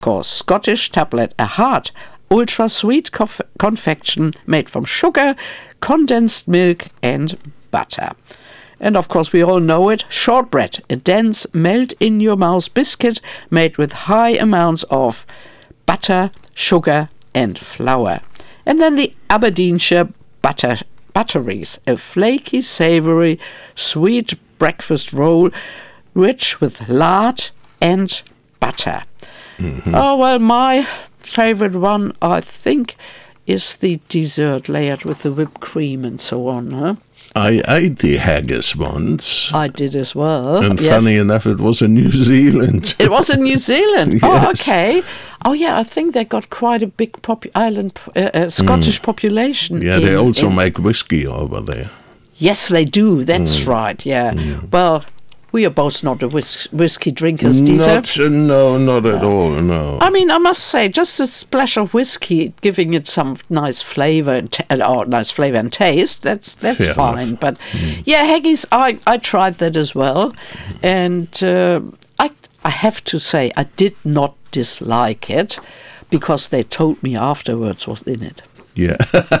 course, Scottish tablet, a hard, ultra-sweet confection made from sugar, condensed milk and butter. And of course we all know it, shortbread, a dense, melt-in-your-mouth biscuit made with high amounts of butter, sugar and flour. And then the Aberdeenshire butteries, a flaky, savoury, sweet breakfast roll rich with lard and butter. Mm-hmm. Oh, well, my favourite one, I think, is the dessert layered with the whipped cream and so on, huh? I ate the haggis once. I did as well. And funny enough, it was in New Zealand. It was in New Zealand? Yes. Oh, okay. Oh, yeah, I think they got quite a big Scottish population. Yeah, they also make whiskey over there. Yes, they do. That's right, yeah. Well, we are both not whiskey drinkers, Dieter. Not at all, no. I mean, I must say, just a splash of whiskey, giving it some nice flavour and taste, that's Fair fine. enough. But, yeah, haggis, I tried that as well. And I have to say, I did not dislike it, because they told me afterwards what's in it. Yeah.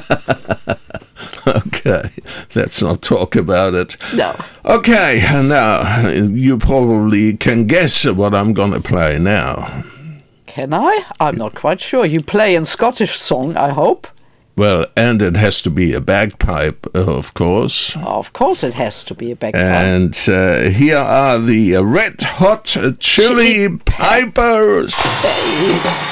Okay, let's not talk about it. No. Okay, now you probably can guess what I'm going to play now. Can I? I'm not quite sure. You play a Scottish song, I hope. Well, and it has to be a bagpipe, of course. Of course it has to be a bagpipe. And here are the Red Hot Chili Pipers.